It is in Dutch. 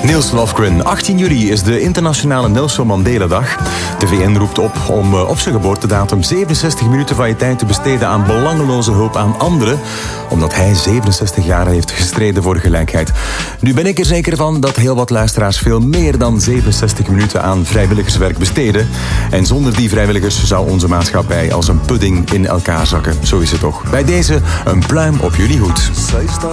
Niels Lofgren. 18 juli is de internationale Nelson Mandela Dag. De VN roept op om op zijn geboortedatum 67 minuten van je tijd te besteden aan belangeloze hulp aan anderen, omdat hij 67 jaar heeft gestreden voor gelijkheid. Nu ben ik er zeker van dat heel wat luisteraars veel meer dan 67 minuten aan vrijwilligerswerk besteden. En zonder die vrijwilligers zou onze maatschappij als een pudding in elkaar zakken. Zo is het toch. Bij deze een pluim op jullie hoed.